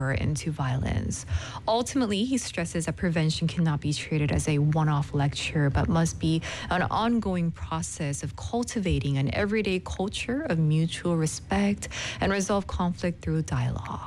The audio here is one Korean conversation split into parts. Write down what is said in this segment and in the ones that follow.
into violence. Ultimately, he stresses that prevention cannot be treated as a one-off lecture, but must be an ongoing process of cultivating an everyday culture of mutual respect and resolve conflict through dialogue.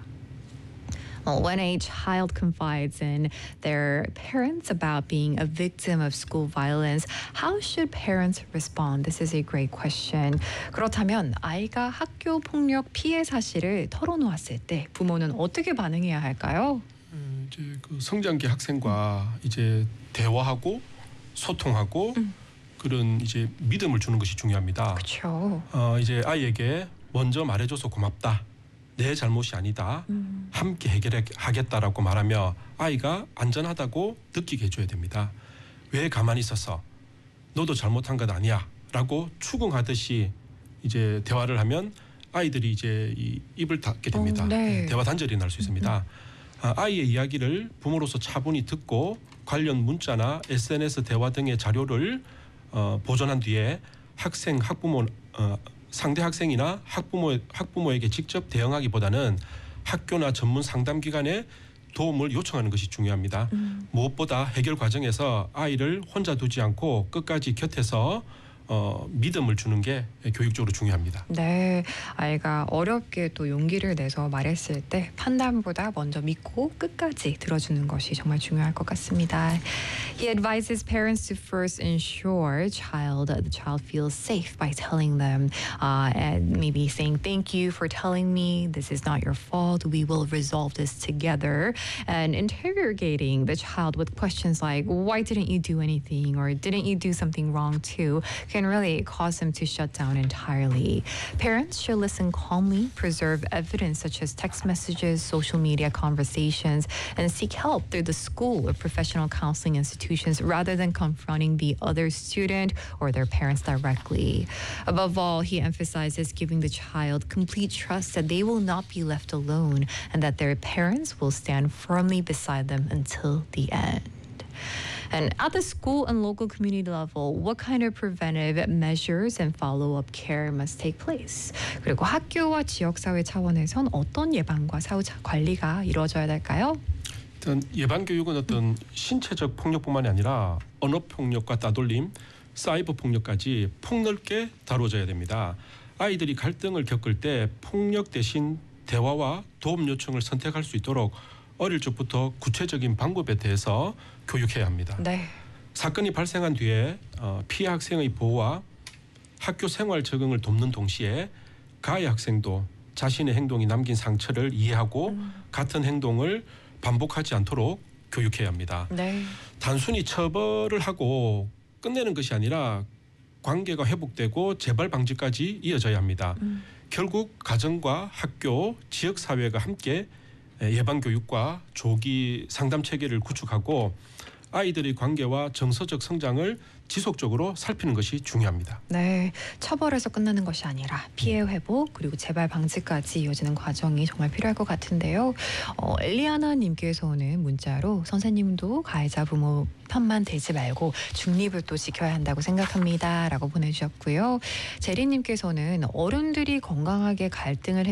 Well, when a child confides in their parents about being a victim of school violence, how should parents respond? This is a great question. 그렇다면 아이가 학교 폭력 피해 사실을 털어놓았을 때 부모는 어떻게 반응해야 할까요? 이제 그 성장기 학생과 이제 대화하고 소통하고 그런 이제 믿음을 주는 것이 중요합니다. 그렇죠. 이제 아이에게 먼저 말해줘서 고맙다. 내 잘못이 아니다. 함께 해결하겠다라고 말하며 아이가 안전하다고 느끼게 해줘야 됩니다. 왜 가만히 있었어? 너도 잘못한 것 아니야. 라고 추궁하듯이 이제 대화를 하면 아이들이 이제 입을 닫게 됩니다. 네. 대화 단절이 날 수 있습니다. 아이의 이야기를 부모로서 차분히 듣고 관련 문자나 SNS 대화 등의 자료를 보존한 뒤에 학부모 상대 학생이나 학부모에게 직접 대응하기보다는 학교나 전문 상담기관에 도움을 요청하는 것이 중요합니다. 무엇보다 해결 과정에서 아이를 혼자 두지 않고 끝까지 곁에서 믿음을 주는 게 교육적으로 중요합니다. 네, 아이가 어렵게 또 용기를 내서 말했을 때 판단보다 먼저 믿고 끝까지 들어주는 것이 정말 중요할 것 같습니다. He advises parents to first ensure the child feels safe by telling them and maybe saying thank you for telling me, this is not your fault, we will resolve this together, and interrogating the child with questions like why didn't you do anything or didn't you do something wrong too can really cause him to shut down entirely. Parents should listen calmly, preserve evidence such as text messages, social media conversations, and seek help through the school or professional counseling institutions rather than confronting the other student or their parents directly. Above all, he emphasizes giving the child complete trust that they will not be left alone and that their parents will stand firmly beside them until the end. And at the school and local community level, what kind of preventive measures and follow-up care must take place? 그리고 학교와 지역사회 차원에선 어떤 예방과 사후 관리가 이루어져야 될까요? 일단 예방 교육은 어떤 신체적 폭력뿐만이 아니라 언어 폭력과 따돌림, 사이버 폭력까지 폭넓게 다뤄져야 됩니다. 아이들이 갈등을 겪을 때 폭력 대신 대화와 도움 요청을 선택할 수 있도록 어릴 적부터 구체적인 방법에 대해서 교육해야 합니다. 네. 사건이 발생한 뒤에 피해 학생의 보호와 학교 생활 적응을 돕는 동시에 가해 학생도 자신의 행동이 남긴 상처를 이해하고 같은 행동을 반복하지 않도록 교육해야 합니다. 네. 단순히 처벌을 하고 끝내는 것이 아니라 관계가 회복되고 재발 방지까지 이어져야 합니다. 결국 가정과 학교, 지역사회가 함께 예방교육과 조기 상담 체계를 구축하고 아이들의 관계와 정서적 성장을 지속적으로 살피는 것이 중요합니다. 네, 처벌에서 끝나는 것이 아니라 피해 회복 그리고 재발 방지까지 이어지는 과정이 정말 필요할 것 같은데요. 엘리아나 님께서는 문자로 선생님도 가해자 부모 편만 되지 말고 중립을 또 지켜야 한다고 생각합니다 라고 보내주셨고요. 제리님께서는 어른들이 건강하게 갈등을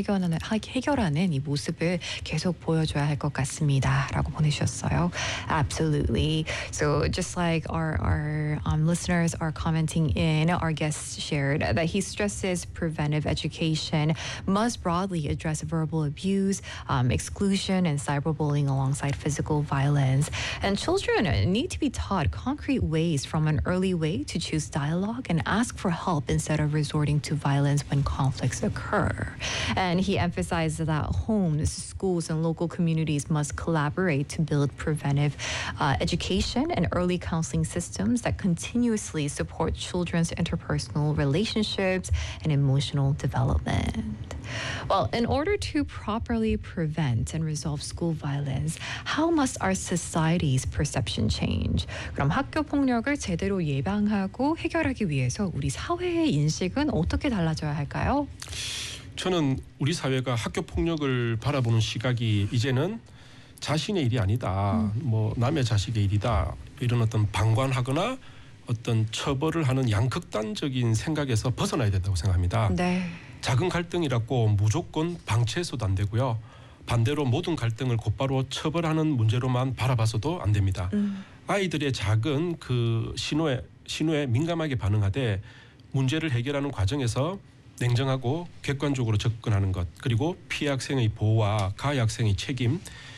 해결하는 이 모습을 계속 보여줘야 할 것 같습니다 라고 보내주셨어요. Absolutely. So just like our listeners are commenting in, our guest shared that he stresses preventive education must broadly address verbal abuse, exclusion, and cyberbullying alongside physical violence. And children need to be taught concrete ways from an early way to choose dialogue and ask for help instead of resorting to violence when conflicts occur. And he emphasized that homes, schools, and local communities must collaborate to build preventive education and early counseling systems that continuously support children's interpersonal relationships and emotional development. Well, in order to properly prevent and resolve school violence, how must our society's perception change? 그럼 학교 폭력을 제대로 예방하고 해결하기 위해서 우리 사회의 인식은 어떻게 달라져야 할까요? 저는 우리 사회가 학교 폭력을 바라보는 시각이 이제는 자신의 일이 아니다. 뭐 남의 자식의 일이다. 이런 어떤 방관하거나 어떤 처벌을 하는 양극단적인 생각에서 벗어나야 된다고 생각합니다. 네. 작은 갈등이라고 무조건 방치해서도 안 되고요. 반대로 모든 갈등을 곧바로 처벌하는 문제로만 바라봐서도 안 됩니다. 아이들의 작은 그 신호에 민감하게 반응하되 문제를 해결하는 과정에서 냉정하고 객관적으로 접근하는 것, 그리고 피해 학생의 보호와 가해 학생의 책임,